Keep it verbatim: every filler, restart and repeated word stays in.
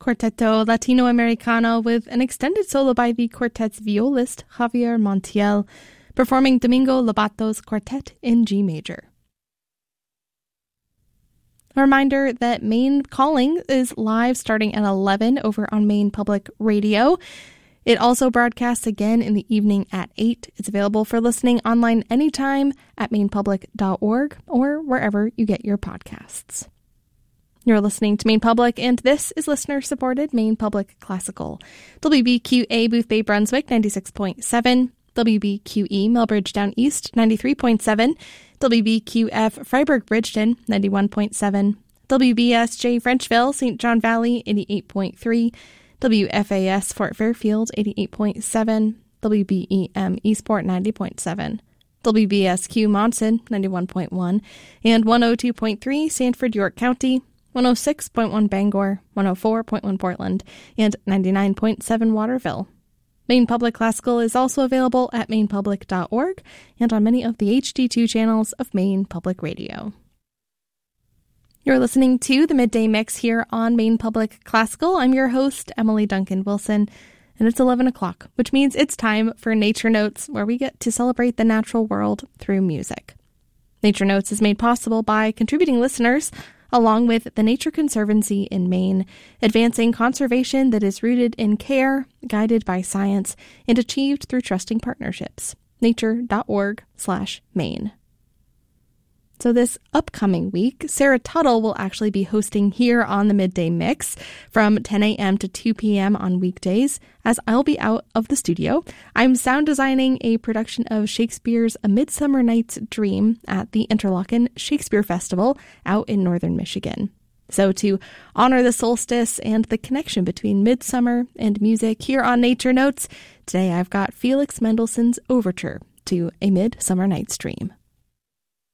Quarteto Latinoamericano with an extended solo by the quartet's violist Javier Montiel, performing Domingo Lobato's Quartet in G major. A reminder that Maine Calling is live starting at eleven over on Maine Public Radio. It also broadcasts again in the evening at eight. It's available for listening online anytime at maine public dot org or wherever you get your podcasts. You're listening to Maine Public, and this is listener-supported Maine Public Classical. W B Q A Boothbay Brunswick, ninety-six point seven. W B Q E Melbridge Down East, ninety-three point seven. W B Q F Freiburg Bridgeton, ninety-one point seven. W B S J Frenchville, Saint John Valley, eighty-eight point three. W F A S Fort Fairfield, eighty-eight point seven. W B E M Eastport, ninety point seven. W B S Q Monson, ninety-one point one. And one oh two point three Sanford, York County, one oh six point one Bangor, one oh four point one Portland, and ninety-nine point seven Waterville. Maine Public Classical is also available at maine public dot org and on many of the H D two channels of Maine Public Radio. You're listening to the Midday Mix here on Maine Public Classical. I'm your host, Emily Duncan Wilson, and it's eleven o'clock, which means it's time for Nature Notes, where we get to celebrate the natural world through music. Nature Notes is made possible by contributing listeners, along with the Nature Conservancy in Maine, advancing conservation that is rooted in care, guided by science, and achieved through trusting partnerships. nature.org slash Maine. So this upcoming week, Sarah Tuttle will actually be hosting here on the Midday Mix from ten a.m. to two p.m. on weekdays, as I'll be out of the studio. I'm sound designing a production of Shakespeare's A Midsummer Night's Dream at the Interlochen Shakespeare Festival out in northern Michigan. So to honor the solstice and the connection between midsummer and music here on Nature Notes, today I've got Felix Mendelssohn's Overture to A Midsummer Night's Dream.